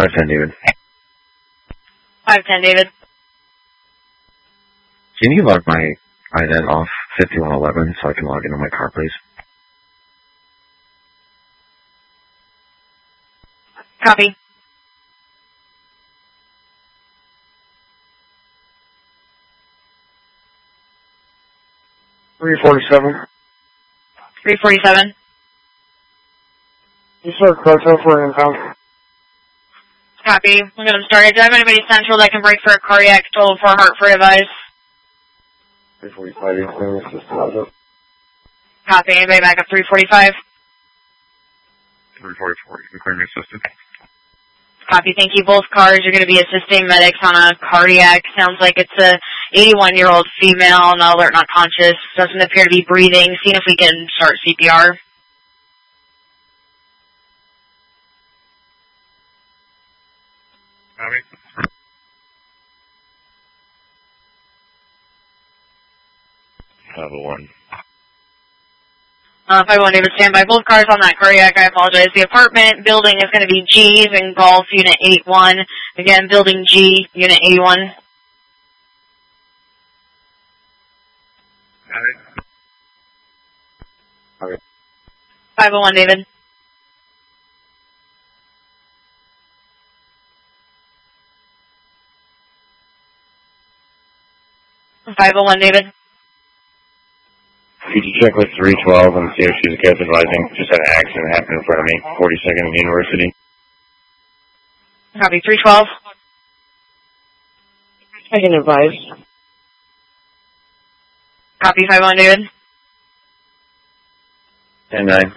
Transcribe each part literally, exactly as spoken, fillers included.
five ten, David. five ten, David. Can you log my ident off fifty-one eleven so I can log into my car, please? Copy. three forty-seven. three forty-seven. You start cartel for an impound. Copy. We'll get them started. Do I have anybody central that can break for a cardiac total for heart for advice? three forty-five, you're clearing the system. Copy. Anybody back up three forty-five? three forty-four, you can clear me assisted. Copy. Thank you. Both cars are going to be assisting medics on a cardiac. Sounds like it's a eighty-one-year-old female, not alert, not conscious. Doesn't appear to be breathing. Seeing if we can start C P R. Copy. five oh one. Uh, five oh one, David, stand by. Both cars on that cardiac, I apologize. The apartment building is going to be G's and Golf, Unit eighty-one. Again, building G, Unit eighty-one. Okay. five oh one, David. five oh one, David. Could you check with three twelve and see if she's okay with advising? Just had an accident happen in front of me, forty-second and University. Copy, three twelve. I can advise. Copy, five one, David. ten nine.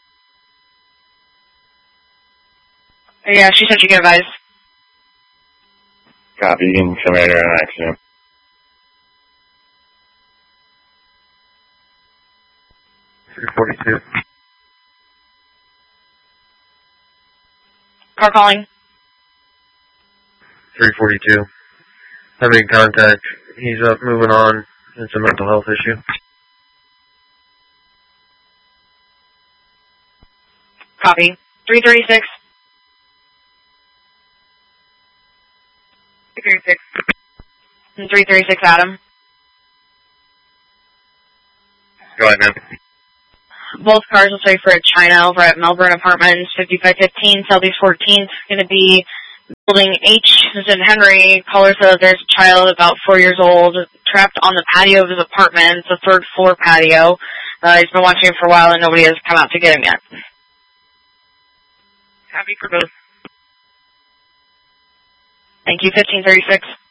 Yeah, she said she can advise. Copy, you can come out here on an accident. three forty-two. Car calling. three forty-two. Having contact. He's up, moving on. It's a mental health issue. Copy. three thirty-six. three thirty-six. And three thirty-six, Adam. Go ahead, man. Both cars will say for a China over at Melbourne Apartments, fifty-five fifteen, Southeast fourteenth. Going to be building H. This is Henry. Caller says there's a child about four years old trapped on the patio of his apartment. It's a third floor patio. Uh, he's been watching it for a while and nobody has come out to get him yet. Happy for both. Thank you, fifteen thirty-six.